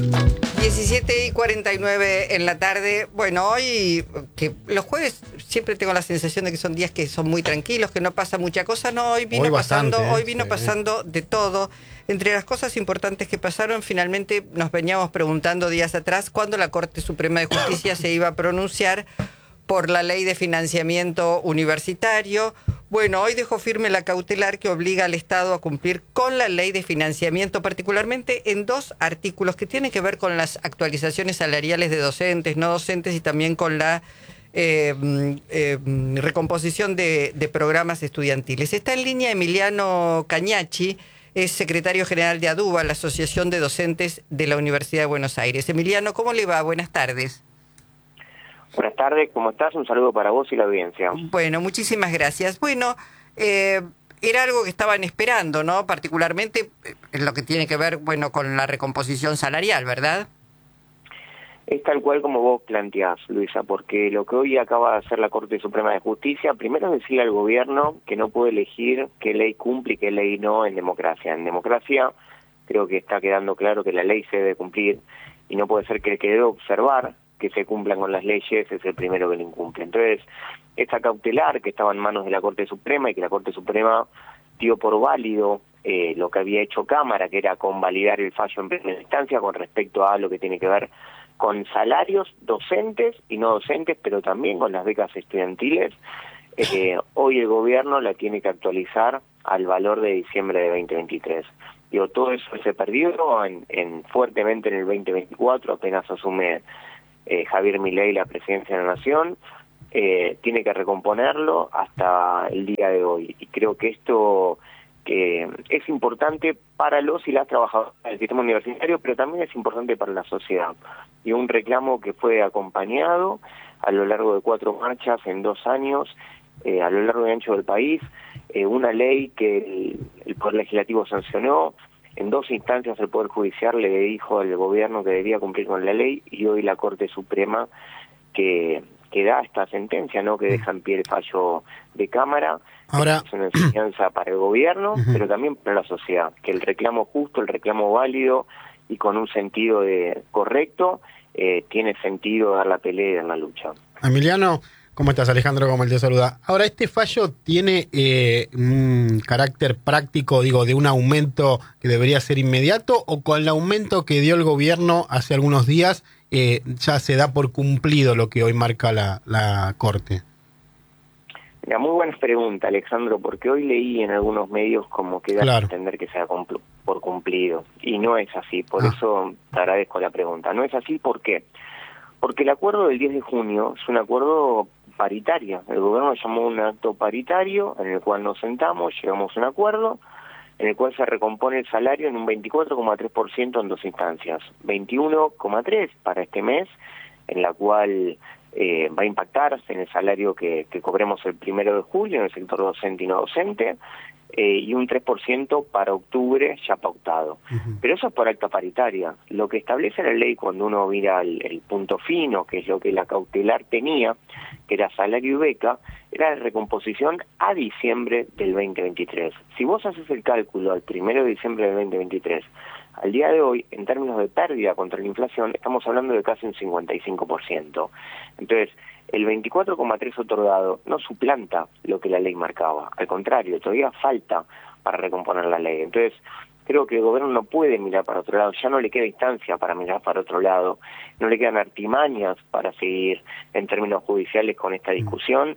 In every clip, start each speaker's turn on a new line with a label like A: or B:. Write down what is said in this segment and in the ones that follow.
A: 17:49 en la tarde. Bueno, hoy, que los jueves siempre tengo la sensación de que son días que son muy tranquilos, que no pasa mucha cosa. No, hoy vino pasando de todo. Entre las cosas importantes que pasaron, finalmente nos veníamos preguntando días atrás cuándo la Corte Suprema de Justicia se iba a pronunciar por la ley de financiamiento universitario. Bueno, hoy dejó firme la cautelar que obliga al Estado a cumplir con la ley de financiamiento, particularmente en dos artículos que tienen que ver con las actualizaciones salariales de docentes, no docentes, y también con la recomposición de programas estudiantiles. Está en línea Emiliano Cañachi, es secretario general de ADUBA, la Asociación de Docentes de la Universidad de Buenos Aires. Emiliano, ¿cómo le va? Buenas tardes.
B: Buenas tardes, ¿cómo estás? Un saludo para vos y la audiencia.
A: Bueno, muchísimas gracias. Bueno, era algo que estaban esperando, ¿no? Particularmente en lo que tiene que ver, bueno, con la recomposición salarial, ¿verdad?
B: Es tal cual como vos planteás, Luisa, porque lo que hoy acaba de hacer la Corte Suprema de Justicia, primero es decirle al gobierno que no puede elegir qué ley cumple y qué ley no en democracia. En democracia creo que está quedando claro que la ley se debe cumplir y no puede ser que el que debe observar que se cumplan con las leyes es el primero que lo incumple. Entonces, esta cautelar que estaba en manos de la Corte Suprema y que la Corte Suprema dio por válido lo que había hecho Cámara, que era convalidar el fallo en primera instancia con respecto a lo que tiene que ver con salarios docentes y no docentes, pero también con las becas estudiantiles, hoy el gobierno la tiene que actualizar al valor de diciembre de 2023. Digo, todo eso se perdió fuertemente en el 2024, apenas asume Javier Milei la presidencia de la Nación, tiene que recomponerlo hasta el día de hoy. Y creo que esto que es importante para los y las trabajadoras del sistema universitario, pero también es importante para la sociedad. Y un reclamo que fue acompañado a lo largo de 4 marchas en 2 años, a lo largo y ancho del país, una ley que el Poder Legislativo sancionó. En 2 instancias el Poder Judicial le dijo al gobierno que debía cumplir con la ley, y hoy la Corte Suprema que da esta sentencia, ¿no? Que deja en pie el fallo de Cámara. Ahora es una enseñanza para el gobierno, pero también para la sociedad, que el reclamo justo, el reclamo válido y con un sentido correcto, tiene sentido dar la pelea y dar la lucha.
C: Emiliano, ¿cómo estás? Alejandro Gómez te saluda. Ahora, ¿este fallo tiene un carácter práctico, digo, de un aumento que debería ser inmediato, o con el aumento que dio el gobierno hace algunos días ya se da por cumplido lo que hoy marca la Corte?
B: Mira, muy buena pregunta, Alejandro, porque hoy leí en algunos medios como que da a entender que se da por cumplido, y no es así, por eso te agradezco la pregunta. No es así, ¿por qué? Porque el acuerdo del 10 de junio es un acuerdo paritario. El gobierno llamó un acto paritario en el cual nos sentamos, llegamos a un acuerdo en el cual se recompone el salario en un 24,3% en 2 instancias. 21,3% para este mes, en la cual va a impactarse en el salario que cobremos el 1 de julio en el sector docente y no docente, y un 3% para octubre ya pautado. Pero eso es por acta paritaria. Lo que establece la ley cuando uno mira el punto fino, que es lo que la cautelar tenía, que era salario y beca, era la recomposición a diciembre del 2023. Si vos haces el cálculo al 1 de diciembre del 2023, al día de hoy, en términos de pérdida contra la inflación, estamos hablando de casi un 55%. Entonces, el 24,3% otorgado no suplanta lo que la ley marcaba. Al contrario, todavía falta para recomponer la ley. Entonces, creo que el gobierno no puede mirar para otro lado. Ya no le queda instancia para mirar para otro lado. No le quedan artimañas para seguir en términos judiciales con esta discusión.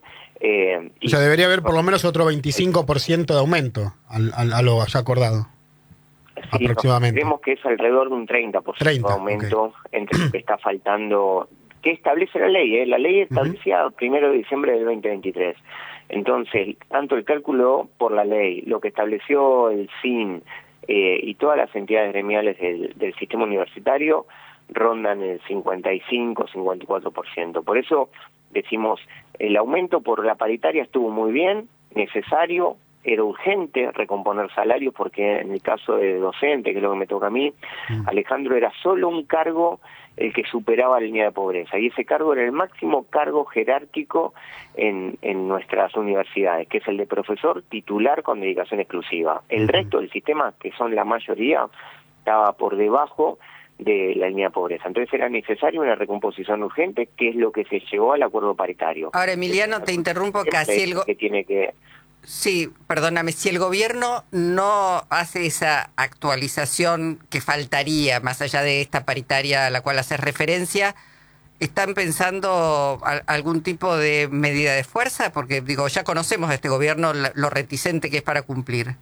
C: O sea, debería haber por lo menos otro 25% de aumento a lo ya acordado.
B: Sí,
C: aproximadamente.
B: Creemos que es alrededor de un 30% de aumento entre lo que está faltando, que establece la ley. La ley establecía 1 de diciembre del 2023. Entonces, tanto el cálculo por la ley, lo que estableció el SIN y todas las entidades gremiales del sistema universitario rondan el 55-54%. Por eso decimos, el aumento por la paritaria estuvo muy bien, necesario. Era urgente recomponer salarios porque en el caso de docente, que es lo que me toca a mí, Alejandro, era solo un cargo el que superaba la línea de pobreza, y ese cargo era el máximo cargo jerárquico en nuestras universidades, que es el de profesor titular con dedicación exclusiva. El resto del sistema, que son la mayoría, estaba por debajo de la línea de pobreza. Entonces era necesaria una recomposición urgente, que es lo que se llevó al acuerdo paritario.
A: Ahora, Emiliano, te interrumpo casi Sí, perdóname, si el gobierno no hace esa actualización que faltaría, más allá de esta paritaria a la cual haces referencia, ¿están pensando algún tipo de medida de fuerza? Porque, digo, ya conocemos a este gobierno lo reticente que es para cumplir.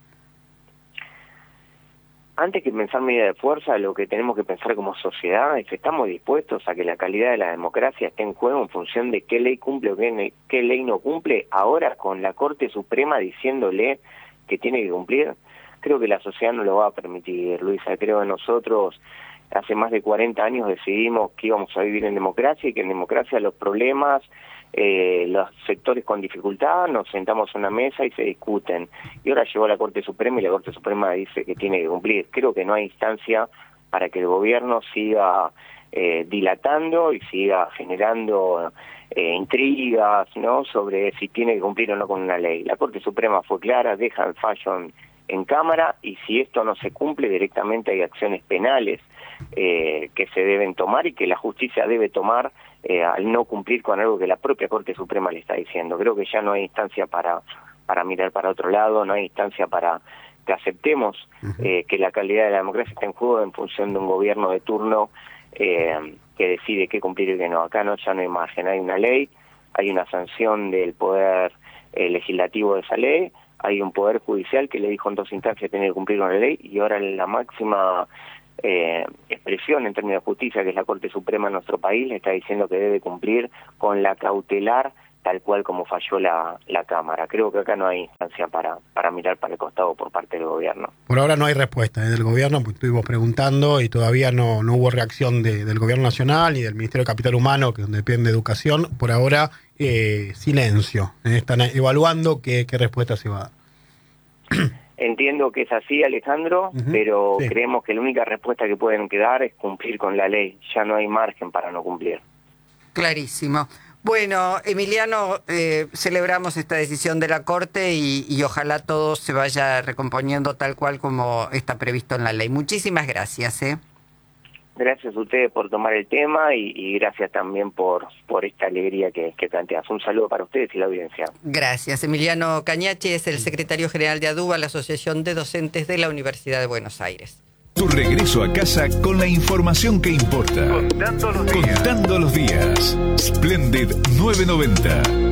B: Antes que pensar medida de fuerza, lo que tenemos que pensar como sociedad es que estamos dispuestos a que la calidad de la democracia esté en juego en función de qué ley cumple o qué ley no cumple. Ahora, con la Corte Suprema diciéndole que tiene que cumplir, creo que la sociedad no lo va a permitir, Luisa. Creo que nosotros hace más de 40 años decidimos que íbamos a vivir en democracia y que en democracia los problemas, los sectores con dificultad, nos sentamos a una mesa y se discuten. Y ahora llegó la Corte Suprema y la Corte Suprema dice que tiene que cumplir. Creo que no hay instancia para que el gobierno siga dilatando y siga generando intrigas, ¿no?, sobre si tiene que cumplir o no con una ley. La Corte Suprema fue clara, deja el fallo en Cámara, y si esto no se cumple, directamente hay acciones penales que se deben tomar y que la justicia debe tomar al no cumplir con algo que la propia Corte Suprema le está diciendo. Creo que ya no hay instancia para mirar para otro lado, no hay instancia para que aceptemos que la calidad de la democracia está en juego en función de un gobierno de turno que decide qué cumplir y qué no. Acá ya no hay margen, hay una ley, hay una sanción del poder legislativo de esa ley, hay un poder judicial que le dijo en 2 instancias que tiene que cumplir con la ley, y ahora la máxima expresión en términos de justicia, que es la Corte Suprema en nuestro país, le está diciendo que debe cumplir con la cautelar tal cual como falló la Cámara. Creo que acá no hay instancia para mirar para el costado por parte del gobierno.
C: Por ahora no hay respuesta del gobierno, porque estuvimos preguntando y todavía no hubo reacción del gobierno nacional y del Ministerio de Capital Humano, que es donde depende de educación. Por ahora, silencio. Están evaluando qué respuesta se va a dar.
B: Entiendo que es así, Alejandro, pero sí, creemos que la única respuesta que pueden quedar es cumplir con la ley. Ya no hay margen para no cumplir.
A: Clarísimo. Bueno, Emiliano, celebramos esta decisión de la Corte y ojalá todo se vaya recomponiendo tal cual como está previsto en la ley. Muchísimas gracias.
B: Gracias a ustedes por tomar el tema y gracias también por esta alegría que planteas. Un saludo para ustedes y la audiencia.
A: Gracias. Emiliano Cañachi es el secretario general de ADUBA, la Asociación de Docentes de la Universidad de Buenos Aires.
D: Tu regreso a casa con la información que importa. Contando los días. Splendid 990.